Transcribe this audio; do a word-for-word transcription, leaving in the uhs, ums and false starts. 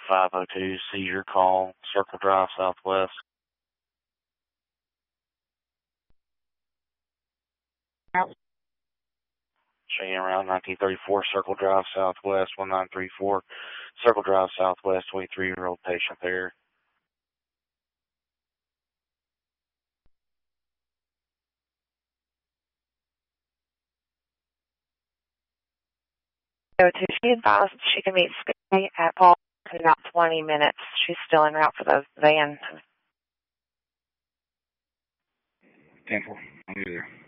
five oh two, seizure call, Circle Drive Southwest. Cheyenne Route nineteen thirty-four, Circle Drive Southwest, one nine three four, Circle Drive Southwest, twenty-three-year-old patient there. So she advised she can meet Sky at Paul in about twenty minutes. She's still en route for the van. ten four, I'll be there.